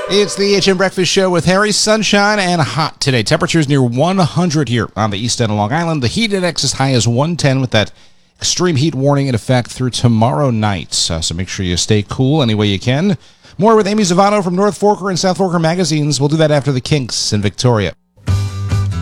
It's the HM Breakfast Show with Harry. Sunshine and hot today. Temperatures near 100 here on the east end of Long Island. The heat index as high as 110 with that extreme heat warning in effect through tomorrow night. So make sure you stay cool any way you can. More with Amy Zavano from North Forker and South Forker magazines. We'll do that after the Kinks in Victoria.